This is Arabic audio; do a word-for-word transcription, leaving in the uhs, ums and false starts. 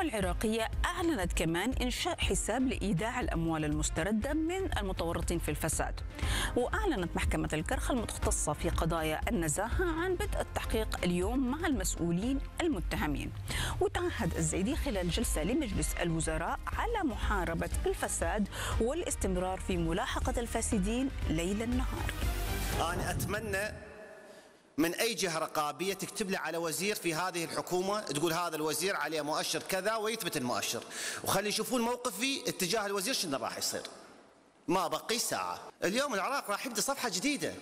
العراقية أعلنت كمان إنشاء حساب لإيداع الأموال المستردة من المتورطين في الفساد. وأعلنت محكمة الكرخ المختصة في قضايا النزاهة عن بدء التحقيق اليوم مع المسؤولين المتهمين. وتعهد الزايدي خلال جلسة لمجلس الوزراء على محاربة الفساد والاستمرار في ملاحقة الفاسدين ليل نهار. أنا أتمنى من أي جهة رقابية تكتب لي على وزير في هذه الحكومة تقول هذا الوزير عليه مؤشر كذا ويثبت المؤشر، وخلي يشوفون موقفي اتجاه الوزير شنو راح يصير. ما بقي ساعة، اليوم العراق راح يبدأ صفحة جديدة.